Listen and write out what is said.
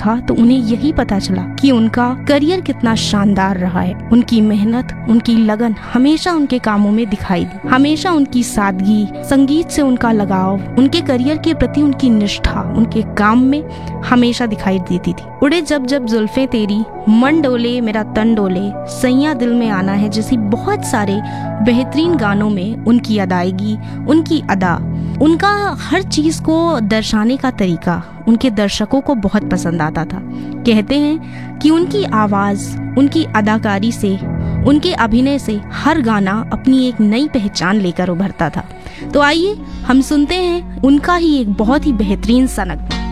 देखा तो उन्हें यही पता चला कि उनका करियर कितना शानदार रहा है। उनकी मेहनत, उनकी लगन हमेशा उनके कामों में दिखाई दी। हमेशा उनकी सादगी, संगीत से उनका लगाव, उनके करियर के प्रति उनकी निष्ठा उनके काम में हमेशा दिखाई देती थी। उड़े जब जब जुल्फें तेरी, मन डोले मेरा तन डोले, सैया दिल में आना है जैसी बहुत सारे बेहतरीन गानों में उनकी अदायगी, उनकी अदा, उनका हर चीज को दर्शाने का तरीका उनके दर्शकों को बहुत पसंद आता था। कहते हैं कि उनकी आवाज, उनकी अदाकारी से, उनके अभिनय से हर गाना अपनी एक नई पहचान लेकर उभरता था। तो आइए हम सुनते हैं उनका ही एक बहुत ही बेहतरीन सा नगमा।